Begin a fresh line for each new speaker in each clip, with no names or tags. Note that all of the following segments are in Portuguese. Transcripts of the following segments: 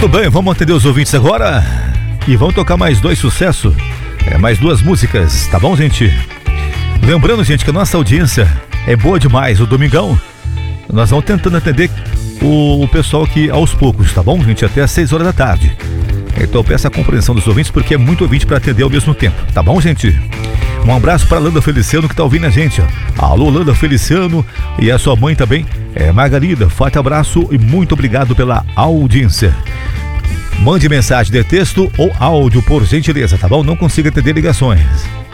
Muito bem, vamos atender os ouvintes agora e vamos tocar mais 2 sucessos, mais 2 músicas, tá bom, gente? Lembrando, gente, que a nossa audiência é boa demais. O domingão nós vamos tentando atender o pessoal aqui aos poucos, tá bom, gente? Até às 6 horas da tarde. Então eu peço a compreensão dos ouvintes, porque é muito ouvinte para atender ao mesmo tempo, tá bom, gente? Um abraço para Landa Feliciano, que tá ouvindo a gente, ó. Alô, Landa Feliciano, e a sua mãe também, Margarida. Forte abraço e muito obrigado pela audiência. Mande mensagem de texto ou áudio, por gentileza, tá bom? Não consigo atender ligações.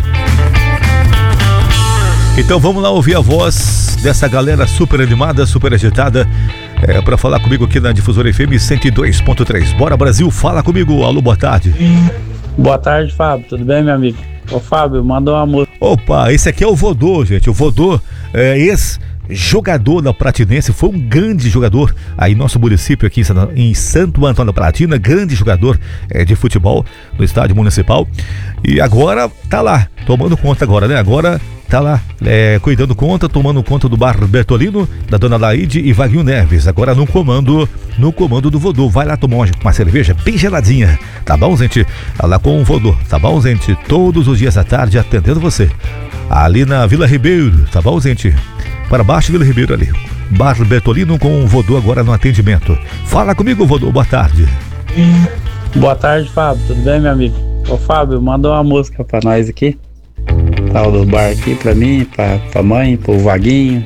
Então vamos lá ouvir a voz dessa galera super animada, super agitada, para falar comigo aqui na Difusora FM 102.3. Bora, Brasil, fala comigo. Alô, boa tarde.
Boa tarde, Fábio. Tudo bem, meu amigo? Ô, Fábio, manda uma música.
Opa, esse aqui é o Vodô, gente. O Vodô é ex-jogador da Pratinense, foi um grande jogador aí no nosso município aqui em Santo Antônio da Platina, grande jogador de futebol no estádio municipal. E agora tá lá, tomando conta agora, né? Agora tá lá, cuidando conta, tomando conta do Bar Bertolino, da Dona Laide e Vaguinho Neves. Agora no comando do Vodô. Vai lá tomar uma cerveja bem geladinha, tá bom, gente? Lá com o Vodô, tá bom, gente? Todos os dias à tarde atendendo você. Ali na Vila Ribeiro, tá bom, gente? Para baixo, Vila Ribeiro ali. Bar Bertolino com o Vodô agora no atendimento. Fala comigo, Vodô, boa tarde.
Boa tarde, Fábio. Tudo bem, meu amigo? Ô, Fábio, manda uma música pra nós aqui. Tal do bar aqui pra mim, pra mãe, pro Vaguinho,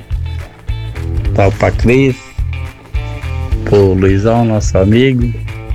tal pra Cris, pro Luizão, nosso amigo.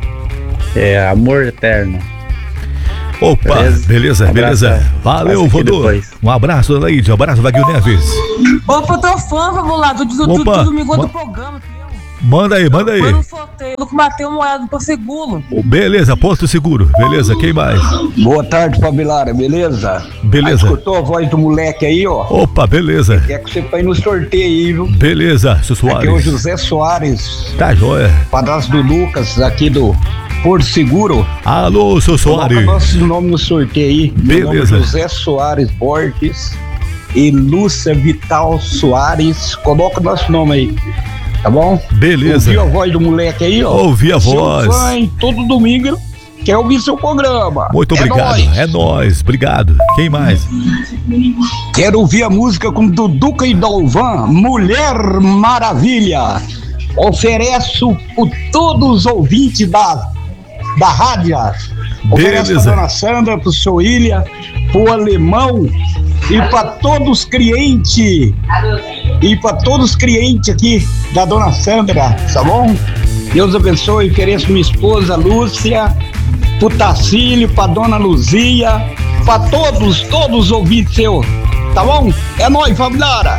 Amor Eterno.
Opa, beleza. Valeu, Vodô. Um abraço, Dona Laide. Um abraço, Vaguinho Neves.
Opa, eu tô fã, vamos lá, do domingo do programa.
Manda aí.
Foi no sorteio, eu matei uma moeda do Porto Seguro.
Beleza, Porto Seguro. Beleza, quem mais?
Boa tarde, Fabilara, beleza?
Beleza.
Escutou a voz do moleque aí, ó?
Opa, beleza.
Quer que você vai no sorteio aí, viu?
Beleza, seu Soares.
Aqui é o José Soares.
Tá joia.
Padrasto do Lucas, aqui do Porto Seguro.
Alô, seu Soares.
Coloca nosso nome no sorteio aí.
Beleza.
Meu nome é José Soares Borges e Lúcia Vital Soares. Coloca o nosso nome aí. Tá bom?
Beleza.
Ouviu a voz do moleque aí, ó?
Ouvi a voz.
Seu fã, todo domingo quer ouvir seu programa.
Muito obrigado. É nóis. Obrigado. Quem mais?
Quero ouvir a música com Duduca e Dalvan, Mulher Maravilha. Ofereço por todos os ouvintes da rádio. Ofereço pra Dona Sandra, pro seu Ilha, pro Alemão e para todos os clientes. E para todos os clientes aqui da Dona Sandra, tá bom? Deus abençoe. Ofereço minha esposa Lúcia, pro Tacílio, pra Dona Luzia, pra todos os ouvintes seus, tá bom? É nóis, Fabilara.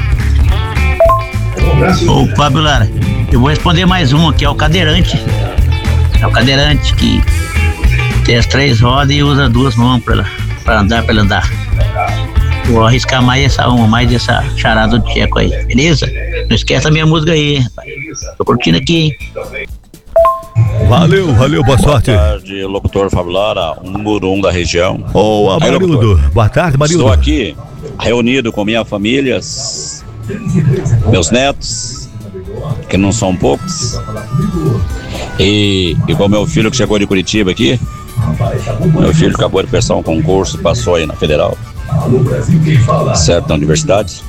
Ô, Fabilara, eu vou responder mais um aqui, é o cadeirante. É o cadeirante que tem as 3 rodas e usa 2 mãos pra andar. Vou arriscar mais essa charada do Tcheco aí, beleza? Não esquece a minha música aí, rapaz. Tô curtindo aqui, hein?
Valeu, boa sorte.
Boa tarde, locutor Fabilara, Murum da região.
Ô, Amarildo. Boa tarde, Amarildo.
Estou aqui reunido com minha família, meus netos, que não são poucos, e com meu filho que chegou de Curitiba aqui. Meu filho acabou de prestar um concurso, passou aí na Federal, certo, na universidade.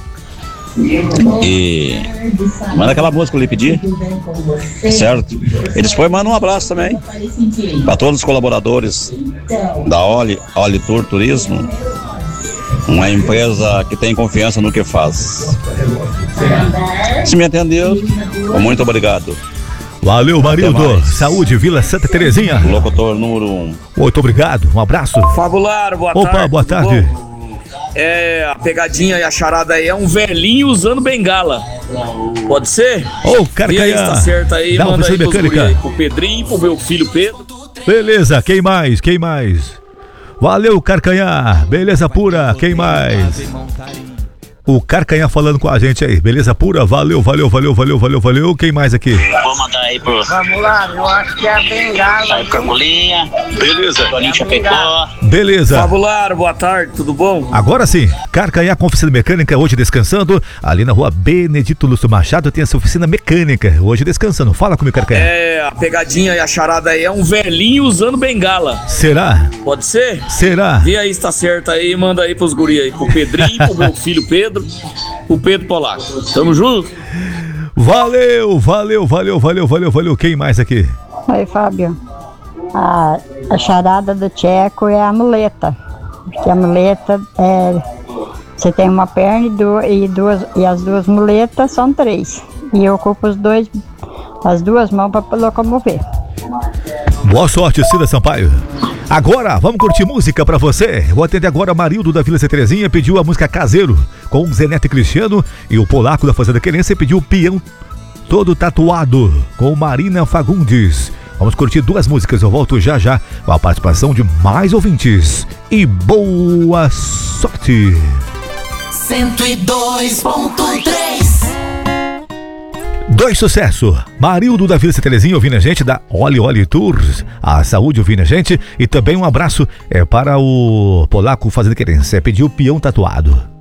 E manda aquela música que eu lhe pedi, certo? E depois manda um abraço também para todos os colaboradores da Oli Tour Turismo, uma empresa que tem confiança no que faz. Se me entendeu, muito obrigado.
Valeu, Marildo. Saúde, Vila Santa Terezinha.
Locutor número 1.
Muito obrigado, um abraço.
Fabular, boa tarde.
Opa, boa tarde.
A pegadinha e a charada aí é um velhinho usando bengala. Pode ser?
Ô, Carcanhã.
Tá certo aí,
dá
manda aí
mecânica.
Pro Pedrinho, pro meu filho Pedro.
Beleza, quem mais? Valeu, Carcanhar. Beleza pura, quem mais? O Carcanhar falando com a gente aí, beleza pura? Valeu. Quem mais aqui?
Vou mandar aí pro...
Vamos lá, eu acho que é a bengala.
Aí pra Colinha.
Beleza.
Toninho Chapecó.
Beleza.
Fabular, boa tarde, tudo bom?
Agora sim, Carcanhar com oficina mecânica, hoje descansando, ali na rua Benedito Lúcio Machado tem essa oficina mecânica, hoje descansando. Fala comigo, Carcanhar.
A pegadinha e a charada aí é um velhinho usando bengala.
Será?
Pode ser?
Será?
Vê aí se tá certo aí, manda aí pros guri aí, pro Pedrinho, pro meu filho Pedro, pro Pedro Polaco. Tamo junto?
Valeu. Quem mais aqui?
Oi, Fábio. A charada do Tcheco é a muleta. Porque a muleta é... Você tem uma perna e as duas muletas são 3. E eu ocupo as duas mãos para locomover.
Boa sorte, Cida Sampaio. Agora, vamos curtir música pra você. Vou atender agora Marildo da Vila Zé Terezinha, pediu a música Caseiro, com o Zé Neto e Cristiano. E o Polaco da Fazenda Querência pediu o Peão Todo Tatuado, com Marina Fagundes. Vamos curtir 2 músicas, eu volto já com a participação de mais ouvintes. E boa sorte!
102.3
2 sucesso, Marildo da Vila Terezinha ouvindo a gente, da Oli Tours, a Saúde ouvindo a gente, e também um abraço para o Polaco Fazenda Querência, pediu o Peão Tatuado.